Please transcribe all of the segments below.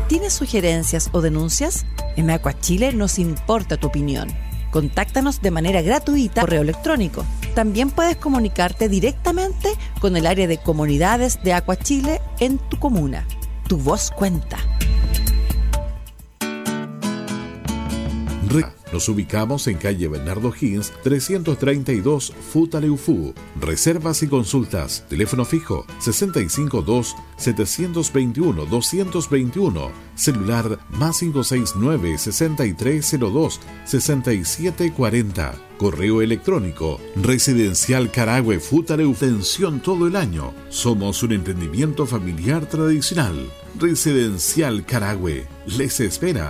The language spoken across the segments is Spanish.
¿Tienes sugerencias o denuncias? En Aqua Chile nos importa tu opinión. Contáctanos de manera gratuita por correo electrónico. También puedes comunicarte directamente con el área de comunidades de Aqua Chile en tu comuna. Tu voz cuenta. Nos ubicamos en calle Bernardo Higgins, 332, Futaleufú. Reservas y consultas. Teléfono fijo 652-721-221. Celular +569 6302-6740. Correo electrónico Residencial Carahue Futaleufú. Atención todo el año. Somos un emprendimiento familiar tradicional. Residencial Carahue les espera.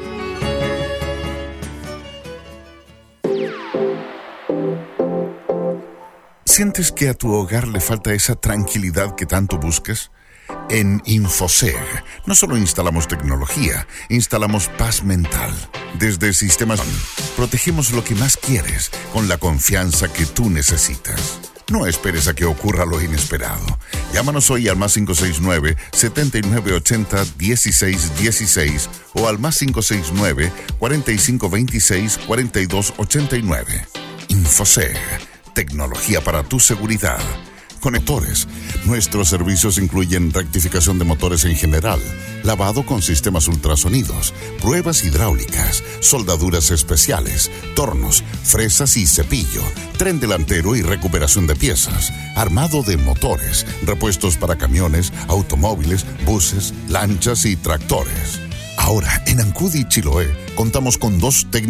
¿Sientes que a tu hogar le falta esa tranquilidad que tanto buscas? En Infoseg no solo instalamos tecnología, instalamos paz mental. Desde Sistemas protegemos lo que más quieres con la confianza que tú necesitas. No esperes a que ocurra lo inesperado. Llámanos hoy al +569-7980-1616 o al +569-4526-4289. Infoseg. Tecnología para tu seguridad. Conectores. Nuestros servicios incluyen rectificación de motores en general, lavado con sistemas ultrasonidos, pruebas hidráulicas, soldaduras especiales, tornos, fresas y cepillo, tren delantero y recuperación de piezas, armado de motores, repuestos para camiones, automóviles, buses, lanchas y tractores. Ahora, en Ancud y Chiloé, contamos con 2 técnicos